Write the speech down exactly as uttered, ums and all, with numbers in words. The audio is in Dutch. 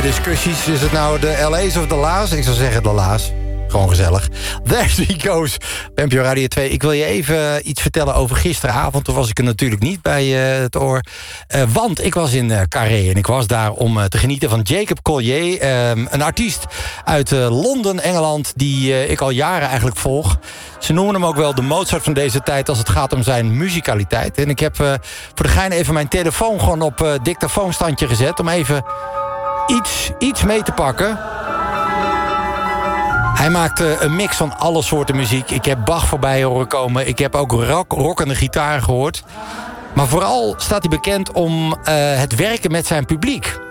discussies. Is het nou de L A's of de La's? Ik zou zeggen de La's. Gewoon gezellig. There she goes. B N P O Radio twee. Ik wil je even iets vertellen over gisteravond. Toen was ik er natuurlijk niet bij uh, het oor. Uh, want ik was in uh, Carré. En ik was daar om uh, te genieten van Jacob Collier. Uh, een artiest uit uh, Londen, Engeland. Die uh, ik al jaren eigenlijk volg. Ze noemen hem ook wel de Mozart van deze tijd als het gaat om zijn muzikaliteit. En ik heb uh, voor de gein even mijn telefoon gewoon op uh, dictafoonstandje gezet. Om even iets, iets mee te pakken. Hij maakt uh, een mix van alle soorten muziek. Ik heb Bach voorbij horen komen. Ik heb ook rock, rockende gitaar gehoord. Maar vooral staat hij bekend om uh, het werken met zijn publiek.